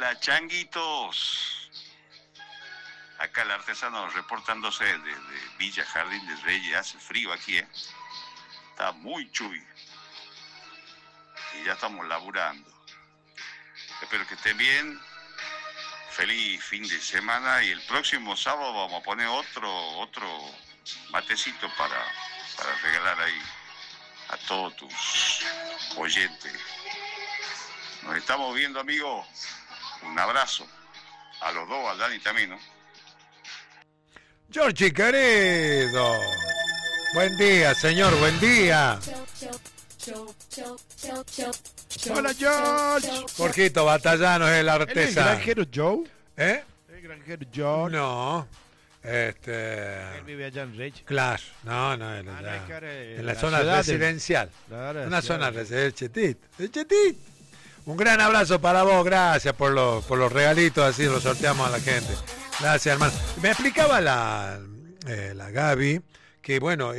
Hola, changuitos. Acá el artesano reportándose desde Villa Jardín del Reyes. Hace frío aquí, ¿eh? Está muy chuy. Y ya estamos laburando. Espero que estén bien. Feliz fin de semana. Y el próximo sábado vamos a poner otro matecito para regalar ahí a todos tus oyentes. Nos estamos viendo, amigos. Un abrazo. A los dos, al Dani también, ¿no? Georgie querido. Buen día, señor, buen día. Hola, George. Jorgito Batallano es el artesano. ¿El granjero Joe? ¿Eh? El granjero George. No. Él vive allá en Rich. Claro, no, en la zona ciudad residencial. Una Zona residencial, Chetit. Un gran abrazo para vos, gracias por los regalitos, así los sorteamos a la gente. Gracias, hermano. Me explicaba la Gaby que, bueno,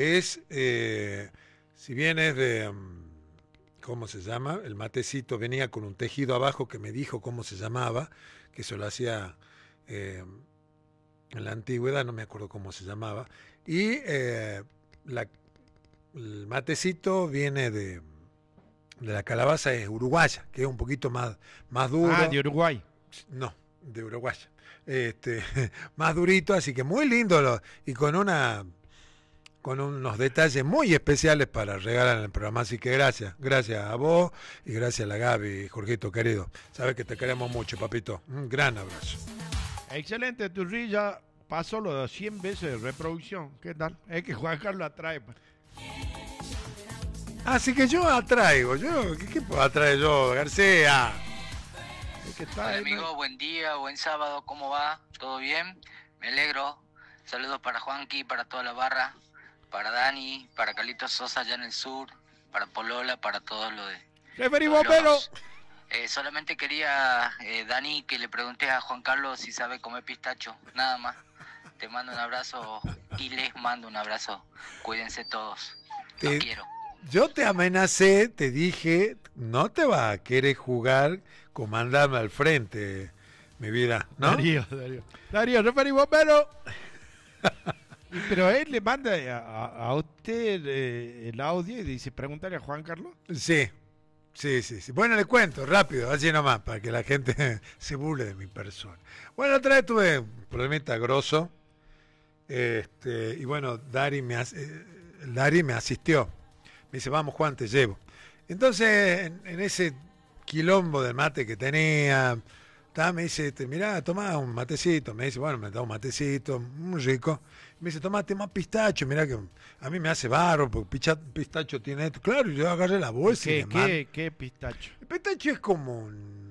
si bien es de, ¿cómo se llama? El matecito venía con un tejido abajo que me dijo cómo se llamaba, que eso lo hacía en la antigüedad, no me acuerdo cómo se llamaba, y el matecito viene de la calabaza, es uruguaya, que es un poquito más duro. Ah, de Uruguay. No, de uruguaya. Más durito, así que muy lindo y con unos detalles muy especiales para regalar en el programa, así que gracias a vos y gracias a la Gaby, Jorgito querido, sabes que te queremos mucho, papito, un gran abrazo. Excelente, tu rilla pasó los 100 veces de reproducción, ¿qué tal? Es que Juan Carlos atrae. Así que yo atraigo, ¿qué puedo atraer yo, García? Hola amigo, buen día, buen sábado, ¿cómo va? ¿Todo bien? Me alegro. Saludos para Juanqui, para toda la barra, para Dani, para Carlitos Sosa allá en el sur, para Polola, para todos los de... ¡Referí bombero! Solamente quería, Dani, que le preguntes a Juan Carlos si sabe comer pistacho, nada más. Te mando un abrazo y les mando un abrazo. Cuídense todos. Los quiero. Yo te amenacé, te dije, no te va a querer jugar, comandarme al frente, mi vida, ¿no? Darío, referí bombero. Pero él le manda a usted el audio y dice, pregúntale a Juan Carlos. Sí. Bueno, le cuento rápido, así nomás, para que la gente se burle de mi persona. Bueno, otra vez tuve un problemita grosso, y bueno, Dari me asistió. Me dice, vamos Juan, te llevo. Entonces, en ese quilombo de mate que tenía, me dice, mirá, tomá un matecito. Me dice, bueno, me da un matecito, muy rico. Me dice, tomate más pistacho, mirá que a mí me hace barro, porque pistacho tiene esto. Claro, yo agarré la bolsa y ¿Qué pistacho? El pistacho es como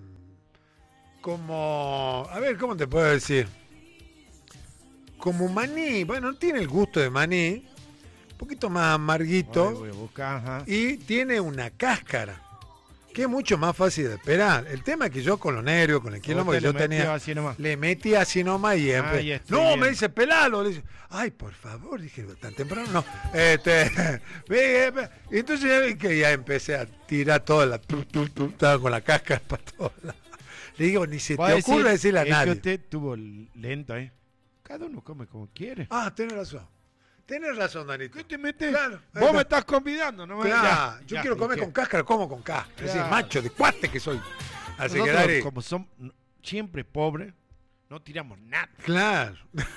a ver, ¿cómo te puedo decir? Como maní, bueno, tiene el gusto de maní, un poquito más amarguito. Voy a buscar, ajá. Y tiene una cáscara, que es mucho más fácil de esperar. El tema es que yo con los nervios, con el quilombo que yo tenía, le metí así nomás y no, bien. Me dice, pelalo. Le dice, ay, por favor, dije, tan temprano, no. Y entonces ya empecé a tirar toda estaba con la cáscara para todos lados. Le digo, ni se te ocurre decirle a nadie. Es que usted tuvo lento, Cada uno come como quiere. Ah, tenés razón, Danito. ¿Qué te metes? Claro, vos me estás convidando, ¿no? Claro, yo quiero comer con cáscara, como con cáscara. Claro. Es decir, macho de cuate que soy. Así nosotros, que Dari, como somos siempre pobres, no tiramos nada. Claro.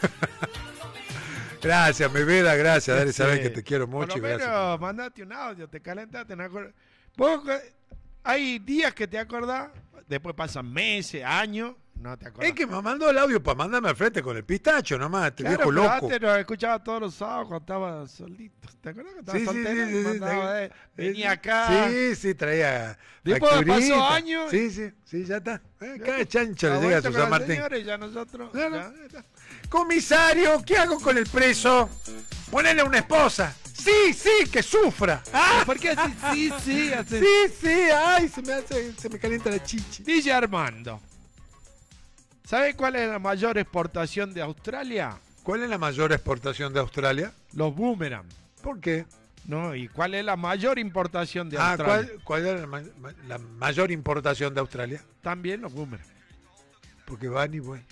Gracias, mi vida, gracias, Dari, sabes que te quiero mucho. Por lo menos mandate un audio, te calentaste. Vos, hay días que te acordás, después pasan meses, años. No te acuerdas. Es que me mandó el audio para mandarme al frente con el pistacho nomás, te claro, viejo loco. Antes lo escuchaba todos los sábados cuando estaba solito. ¿Te acuerdas que estaba soltero? Venía acá. Sí, traía. Después pasó años. Sí, ya está. Cada chancho le llega a su San Martín. Señores, ya nosotros. Claro. Ya. Comisario, ¿qué hago con el preso? Ponele una esposa. Sí, que sufra. ¿Por qué así? Sí. Ay, se me calienta la chichi. Dice Armando. ¿Sabe cuál es la mayor exportación de Australia? ¿Cuál es la mayor exportación de Australia? Los boomerang. ¿Por qué? No, ¿y cuál es la mayor importación de Australia? ¿Cuál es la mayor importación de Australia? También los boomerang. porque van y voy.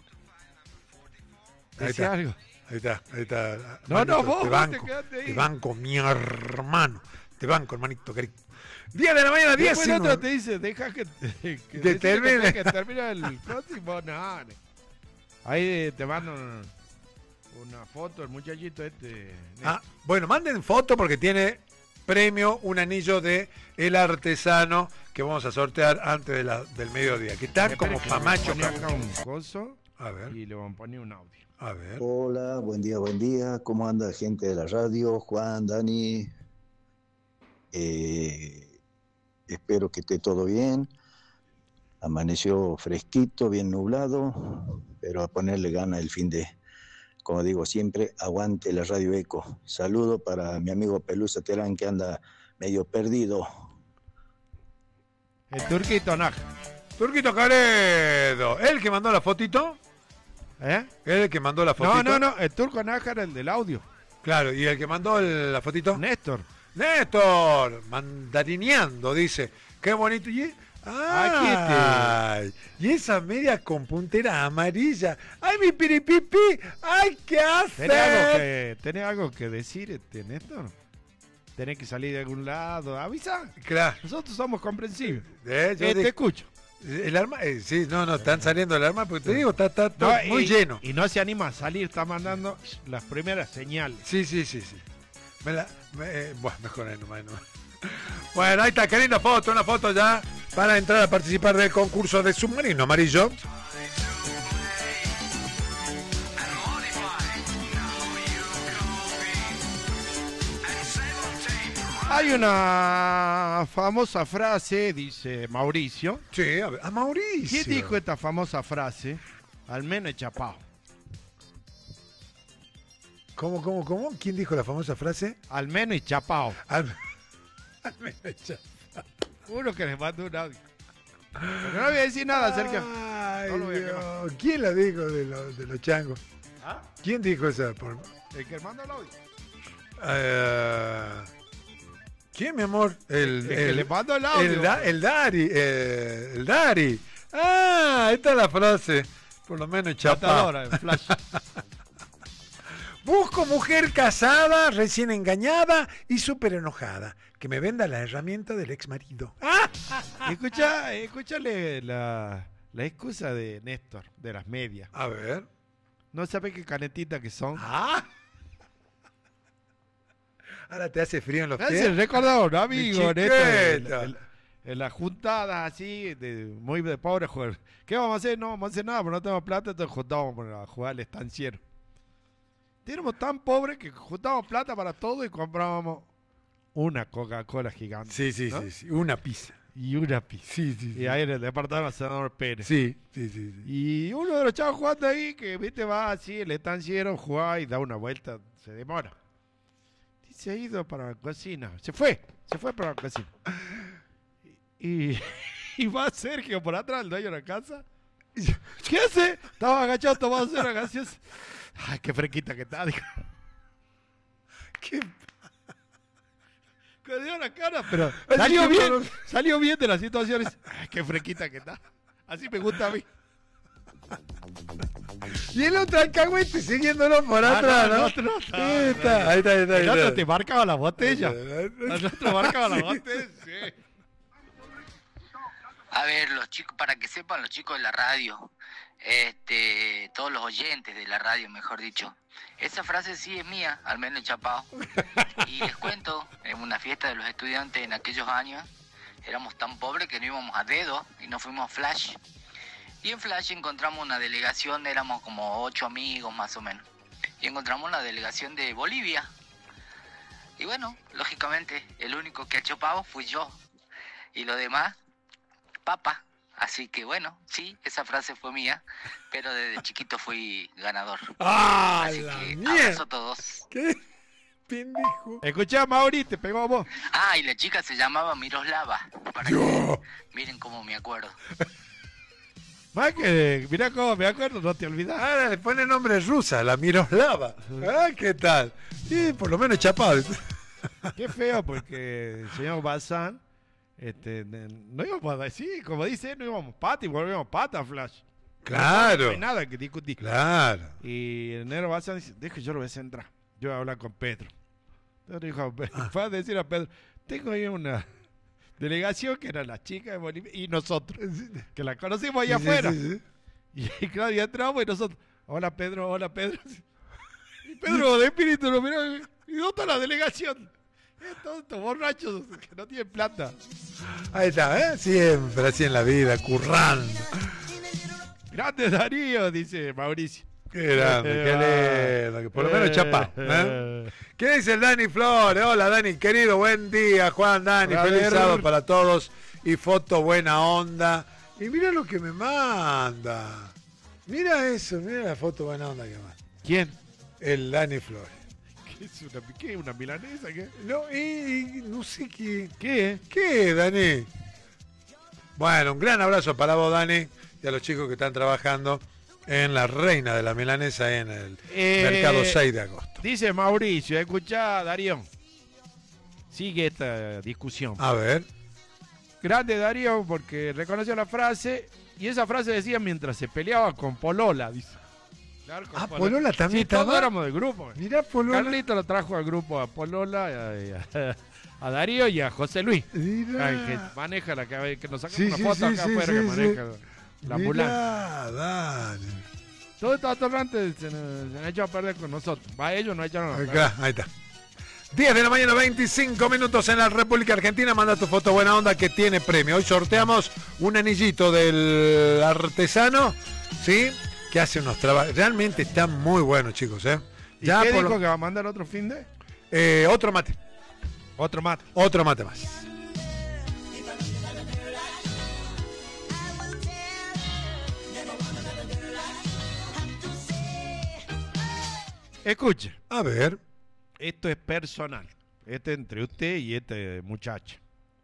Ahí Decí está. algo. Ahí está. No, Manito, vos te te banco, quedaste ahí. te banco, mi hermano. Te banco, hermanito querido. 10 de la mañana, 10. Después el otro te dice, deja que termine. que termine el próximo. No. Ahí te mando una foto, el muchachito este. Bueno, manden foto porque tiene premio un anillo de El Artesano que vamos a sortear antes del mediodía. Que está como pamacho. Acá un coso A ver, y le vamos a poner un audio. a ver. Hola, buen día. ¿Cómo anda gente de la radio? Juan, Dani. Espero que esté todo bien. Amaneció fresquito, bien nublado, pero a ponerle gana el fin de, como digo siempre, aguante la Radio Eco. Saludo para mi amigo Pelusa Terán que anda medio perdido. El Turquito Naja. Turquito Caredo, ¿el que mandó la fotito? ¿Eh? ¿El que mandó la fotito? No, el Turco Naja era el del audio. Claro, ¿y el que mandó la fotito? Néstor. Néstor, mandarineando, dice. Qué bonito. ¡Ay! Y esa media con puntera amarilla. ¡Ay, mi piripipi! ¡Ay, qué hace! ¿Tenés algo que decir, Néstor? ¿Tenés que salir de algún lado? ¿Avisa? Claro. Nosotros somos comprensivos. Te escucho. El arma, sí, no, están saliendo el arma, porque te digo, está todo muy lleno. Y no se anima a salir, está mandando las primeras señales. Sí. Bueno, mejor ahí nomás. Bueno, ahí está, qué linda foto, una foto ya para entrar a participar del concurso de submarino amarillo. Hay una famosa frase, dice Mauricio. Sí, a Mauricio. ¿Quién dijo esta famosa frase? Al menos he chapao. ¿Cómo? ¿Quién dijo la famosa frase? Al menos he chapao. Al menos he chapao. Uno que les manda un audio. Pero no voy a decir nada, Sergio. Ay, No lo voy a quemar. ¿Quién la dijo de los changos? ¿Ah? ¿Quién dijo esa? El que manda el audio. ¿Quién, mi amor? El que le mando el audio. El Dari. El Dari. Esta es la frase. Por lo menos chapao. Matadora, en flash. Busco mujer casada, recién engañada y súper enojada. Que me venda la herramienta del ex marido. Escúchale la excusa de Néstor, de las medias. A ver. ¿No sabes qué canetitas que son? Ahora te hace frío en los Me hace pies. recordar a un amigo, Mi Néstor, chiqueta. en las juntadas así, muy de pobre jugar. ¿Qué vamos a hacer? No vamos a hacer nada, porque no tenemos plata, entonces juntamos para jugar al estanciero. Éramos tan pobres que juntábamos plata para todo y comprábamos una Coca-Cola gigante. Sí, ¿no? sí. Una pizza. Y una pizza. Sí. Y ahí en el departamento del senador Pérez. Sí. Y uno de los chavos jugando ahí, que viste, va así, el estanciero, juega y da una vuelta, se demora. Y se ha ido para la cocina. Se fue para la cocina. Y va Sergio por atrás, el dueño de la casa. ¿Qué hace? Estaba agachado tomando una gaseosa. Ay, qué fresquita que está, dijo. ¿Qué? Me dio la cara, pero Así salió bien de las situaciones. Ay, qué fresquita que está. Así me gusta a mí. Y el otro alcahuete siguiéndolo por atrás, ¿no? El otro no, Ahí está. El otro te marcaba la botella. El otro marcaba la botella, sí. A ver, los chicos, para que sepan los chicos de la radio, todos los oyentes de la radio, mejor dicho, esa frase sí es mía, al menos en Chapao. Y les cuento, en una fiesta de los estudiantes en aquellos años, éramos tan pobres que no íbamos a dedo y nos fuimos a Flash. Y en Flash encontramos una delegación, éramos como 8 amigos más o menos, y encontramos una delegación de Bolivia. Y bueno, lógicamente, el único que ha chapado fui yo, y lo demás, papa. Así que bueno, sí, esa frase fue mía, pero desde chiquito fui ganador. Así que abrazo a todos. ¿Qué pendejo? Escuchá, Mauri, te pegó a vos. Y la chica se llamaba Miroslava, para que miren cómo me acuerdo. Más que, mirá cómo me acuerdo, no te olvidás. Ahora le pone nombre rusa, la Miroslava. ¿Qué tal? Sí, por lo menos chapado. Qué feo, porque el señor Bazán, no íbamos a decir, como dice, no íbamos pata y volvíamos pata, Flash. Claro. No hay nada que discutir. Claro. Y el negro Bazán dice, deje, yo lo voy a centrar. Yo voy a hablar con Pedro. Pedro dijo, fue a decir a Pedro, tengo ahí una delegación que era la chica de Bolivia y nosotros, que la conocimos allá afuera. Sí. Y claro, ya entramos y nosotros, hola Pedro, hola Pedro. Y Pedro de espíritu nos miró, ¿y dónde está la delegación? Todos estos borrachos que no tienen plata. Ahí está, ¿eh? Siempre así en la vida, currando. Grande Darío, dice Mauricio. Qué grande, qué lindo, que por lo menos chapa. ¿Eh? ¿Qué dice el Dani Flores? Hola Dani, querido, buen día, Juan, Dani, feliz sábado para todos. Y foto buena onda. Y mira lo que me manda. Mira eso, mira la foto buena onda que manda. ¿Quién? El Dani Flores. ¿Qué es una milanesa? ¿Qué? No, y no sé qué. ¿Qué? ¿Qué, Dani? Bueno, un gran abrazo para vos, Dani, y a los chicos que están trabajando en la Reina de la Milanesa en el mercado 6 de agosto. Dice Mauricio, escuchá, Darío. Sigue esta discusión. A ver. Grande Darío porque reconoció la frase y esa frase decía mientras se peleaba con Polola, dice. Claro, con Polola también sí, todos estaba. éramos del grupo. Mirá, Polola. Carlito lo trajo al grupo a Polola, a Darío y a José Luis. Mirá. Ay, que maneja la que nos sacamos Sí, una sí, foto sí, acá sí, afuera sí, que maneja la ambulancia. Mirá, Dani. Todo estos atorrantes se han hecho a perder con nosotros. Va, ellos no echaron a perder. Acá, ahí está. 10 de la mañana, 25 minutos en la República Argentina. Manda tu foto buena onda que tiene premio. Hoy sorteamos un anillito del artesano, ¿sí? Que hace unos trabajos. Realmente está muy bueno, chicos, ¿eh? ¿Y qué dijo que va a mandar otro fin de? Otro mate. Otro mate. Otro mate más. Escuche. A ver. Esto es personal. Este entre usted y este muchacho.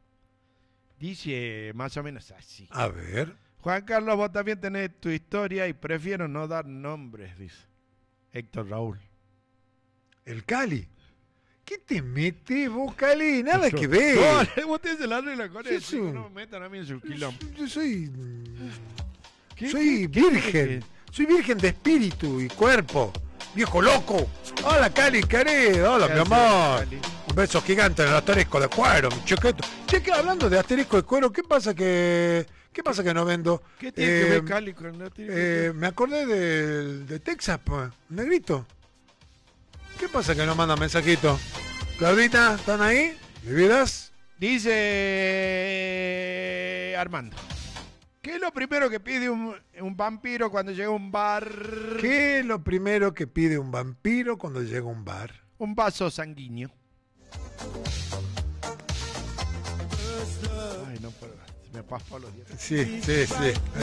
Dice más o menos así. A ver. Juan Carlos, vos también tenés tu historia y prefiero no dar nombres, dice Héctor Raúl. El Cali. ¿Qué te metes vos, Cali? Nada que ver. No, vos tenés la regla con Yo eso. soy- No me metan a mí en su quilombo. Yo soy. ¿Qué? Soy ¿Qué virgen. Soy virgen de espíritu y cuerpo. Viejo loco. Hola, Cali, querido. Hola, ¿Qué mi haces, amor. Cali? Un beso gigante en el asterisco de cuero, mi chiquito. Che, que hablando de asterisco de cuero, ¿qué pasa que no vendo? ¿Qué tiene que ver Cali con la tira? Me acordé de Texas, pues, negrito. ¿Qué pasa que no manda mensajito? Claudita, ¿están ahí? ¿Mi vidas? Dice Armando. ¿Qué es lo primero que pide un vampiro cuando llega a un bar? ¿Qué es lo primero que pide un vampiro cuando llega a un bar? Un vaso sanguíneo. Ay, no puedo. Se me pasó los dientes. Sí, sí, sí.